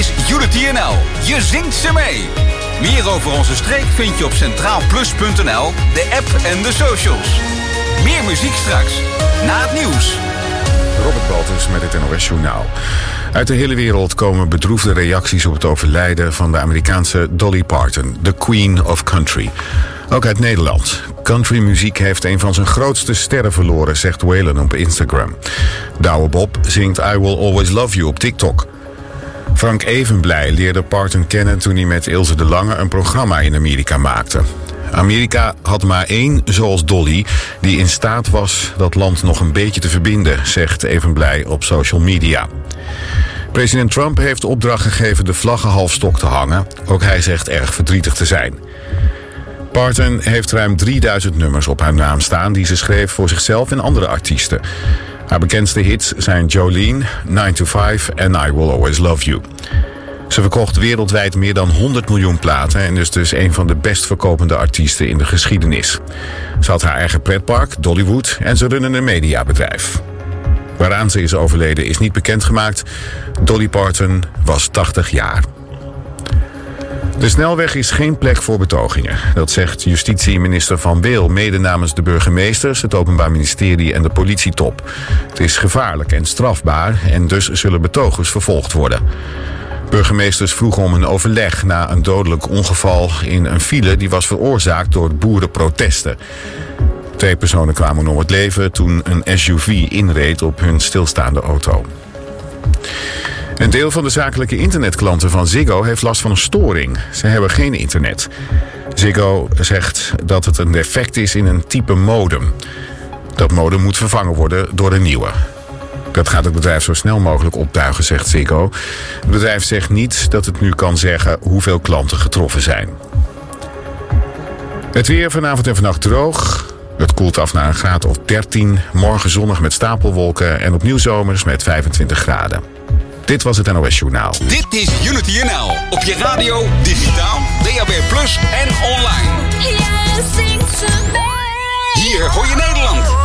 is Unity NL. Je zingt ze mee. Meer over onze streek vind je op centraalplus.nl, de app en de socials. Meer muziek straks, na het nieuws. Robert Baltus met het NOS Journaal. Uit de hele wereld komen bedroefde reacties op het overlijden van de Amerikaanse Dolly Parton, de Queen of Country. Ook uit Nederland. Countrymuziek heeft een van zijn grootste sterren verloren, zegt Waylon op Instagram. Douwe Bob zingt I Will Always Love You op TikTok. Frank Evenblij leerde Parton kennen toen hij met Ilse de Lange een programma in Amerika maakte. Amerika had maar één, zoals Dolly, die in staat was dat land nog een beetje te verbinden, zegt Evenblij op social media. President Trump heeft opdracht gegeven de vlaggen halfstok te hangen. Ook hij zegt erg verdrietig te zijn. Parton heeft ruim 3000 nummers op haar naam staan die ze schreef voor zichzelf en andere artiesten. Haar bekendste hits zijn Jolene, 9 to 5 en I Will Always Love You. Ze verkocht wereldwijd meer dan 100 miljoen platen en is dus een van de best verkopende artiesten in de geschiedenis. Ze had haar eigen pretpark, Dollywood, en ze runnen een mediabedrijf. Waaraan ze is overleden is niet bekendgemaakt. Dolly Parton was 80 jaar. De snelweg is geen plek voor betogingen. Dat zegt justitieminister Van Weel mede namens de burgemeesters, het Openbaar Ministerie en de politietop. Het is gevaarlijk en strafbaar en dus zullen betogers vervolgd worden. Burgemeesters vroegen om een overleg na een dodelijk ongeval in een file die was veroorzaakt door boerenprotesten. 2 personen kwamen om het leven toen een SUV inreed op hun stilstaande auto. Een deel van de zakelijke internetklanten van Ziggo heeft last van een storing. Ze hebben geen internet. Ziggo zegt dat het een defect is in een type modem. Dat modem moet vervangen worden door een nieuwe. Dat gaat het bedrijf zo snel mogelijk optuigen, zegt Ziggo. Het bedrijf zegt niet dat het nu kan zeggen hoeveel klanten getroffen zijn. Het weer vanavond en vannacht droog. Het koelt af naar een graad of 13. Morgen zonnig met stapelwolken en opnieuw zomers met 25 graden. Dit was het NOS Journaal. Dit is Unity NL. Op je radio, digitaal, DAB+ en online. Hier hoor je Nederland.